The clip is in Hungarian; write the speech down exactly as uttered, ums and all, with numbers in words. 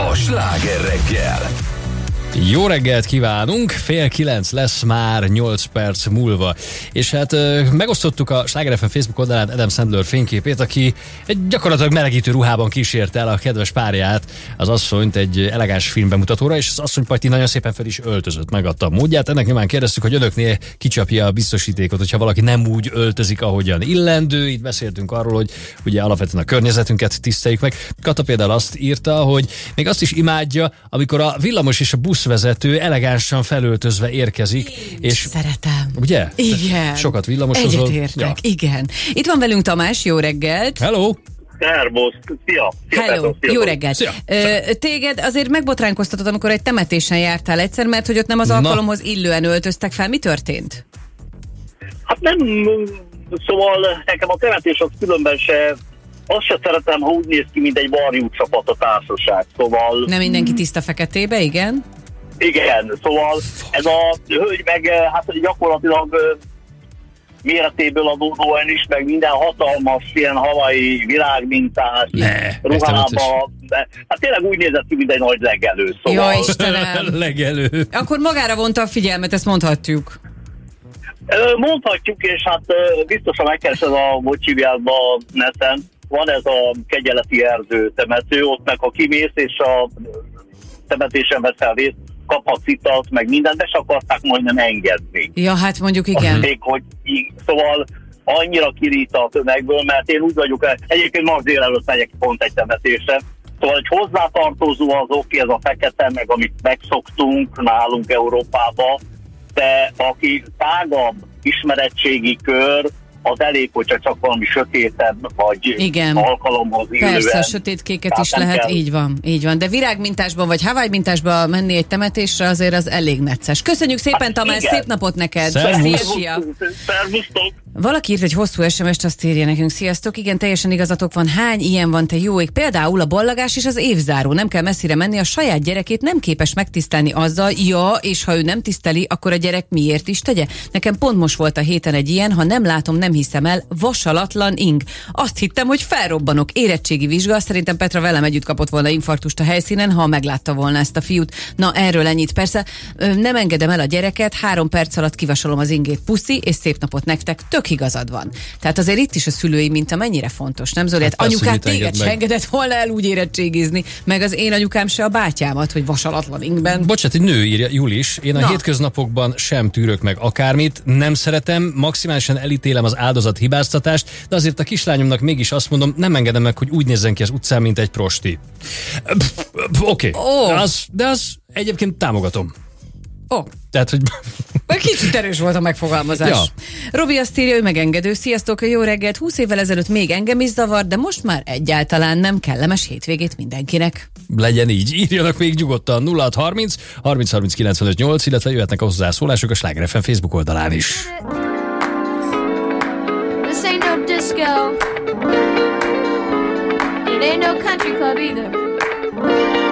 a Sláger reggel. Jó reggelt kívánunk, fél kilenc lesz már nyolc perc múlva. És hát megosztottuk a Sláger ef em Facebook oldalán Adam Sandler fényképét, aki egy gyakorlatilag melegítő ruhában kísért el a kedves párját, az asszonyt egy elegáns filmbemutatóra, és az asszony Pati nagyon szépen fel is öltözött, megadta a módját. Ennek nyomán kérdeztük, hogy önöknél kicsapja a biztosítékot, hogyha valaki nem úgy öltözik, ahogyan illendő. Itt beszéltünk arról, hogy ugye alapvetően a környezetünket tiszteljük meg. Kata például azt írta, hogy még azt is imádja, amikor a villamos és a buszvezető elegánsan felöltözve érkezik. Én és szeretem. Ugye? Igen. Sokat villamosozol. Egyetértek, Ja. igen. Itt van velünk Tamás, jó reggelt. Hello! Szervusz, szia! szia Hello, Pedro, szia, jó Pedro. reggelt. Szia. Ö, téged azért megbotránkoztatod, amikor egy temetésen jártál egyszer, mert hogy ott nem az Na. alkalomhoz illően öltöztek fel. Mi történt? Hát nem, szóval nekem a temetés az különben se, azt se szeretem, ha úgy néz ki, mint egy varjú csapat a társaság, szóval... Nem mindenki tiszta feketébe, igen? Igen, szóval ez a hölgy meg hát gyakorlatilag méretéből adódóan is, meg minden hatalmas, ilyen havai világmintás Ne, ruhába. Hát tényleg úgy nézett ki, mint egy nagy legelő. Szóval... Jó Istenem. Legelő. Akkor magára vonta a figyelmet, ezt mondhatjuk. Mondhatjuk, és hát biztosan megkeresed a Bocsiviátba a neten. Van ez a Kegyeleti Erdő temető, ott meg ha kimész és a temetésen veszel részt, kaphatsz italt, meg mindent, de se akarták majdnem engedni. Ja, hát mondjuk igen. Még, hogy így, szóval annyira kirít a tömegből, mert én úgy vagyok, egyébként ma délelőtt megyek pont egy temetésre, szóval egy hozzátartozó az oké, ez a fekete, meg amit megszoktunk nálunk Európába, de aki tágabb ismeretségi kör, az elég, hogyha csak valami sötétebb, vagy Igen. alkalomhoz illően. Persze, a sötétkéket is Tehát nem lehet, kell. így van, így van. De virágmintásban vagy Hawaii mintásban menni egy temetésre, azért az elég necces. Köszönjük szépen, Hát Tamás, igen. szép napot neked! Szervusz. Szia, szia. Szervusztok! Valaki írt egy hosszú es em est, azt írja nekünk: sziasztok, igen, teljesen igazatok van, hány ilyen van, te jó ég. Például a ballagás és az évzáró, nem kell messzire menni, a saját gyerekét nem képes megtisztelni azzal, ja, és ha ő nem tiszteli, akkor a gyerek miért is tegye? Nekem pont most volt a héten egy ilyen, ha nem látom, nem hiszem el, vasalatlan ing. Azt hittem, hogy felrobbanok, érettségi vizsga, szerintem Petra velem együtt kapott volna infarktust a helyszínen, ha meglátta volna ezt a fiút. Na, erről ennyit. Persze nem engedem el a gyereket, három perc alatt kivasalom az ingét, puszi, és szép napot nektek. Tök igazad van. Tehát azért itt is a szülői minta mennyire fontos, nem Zoli? Hát persze, anyukát hogy mit téged enged se meg. engedett volna el úgy érettségizni, meg az én anyukám se a bátyámat, hogy vasalatlan ingben. Bocsát, egy nő írja, Julis, én a Na. hétköznapokban sem tűrök meg akármit, nem szeretem, maximálisan elítélem az áldozat hibáztatást, de azért a kislányomnak mégis azt mondom, nem engedem meg, hogy úgy nézzen ki az utcán, mint egy prosti. Oké, okay. Ó. az, de az egyébként támogatom. Ó, oh. Tehát, hogy... Kicsit erős volt a megfogalmazás. Ja. Robi azt írja, ő megengedő. Sziasztok, jó reggelt. húsz évvel ezelőtt még engem is zavar, de most már egyáltalán nem. Kellemes hétvégét mindenkinek. Legyen így. Írjanak még nyugodtan nulla hat harminc harminc harminc kilencvenöt nyolc, illetve jöhetnek a hozzászólások a Sláger ef em Facebook oldalán is. This ain't no disco. It ain't no country club either.